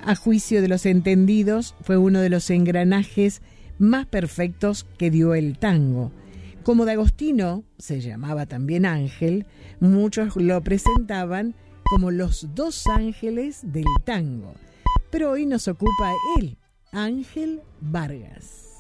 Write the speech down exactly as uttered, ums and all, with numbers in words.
a juicio de los entendidos, fue uno de los engranajes más perfectos que dio el tango. Como D'Agostino se llamaba también Ángel, muchos lo presentaban como los dos ángeles del tango. Pero hoy nos ocupa él, Ángel Vargas.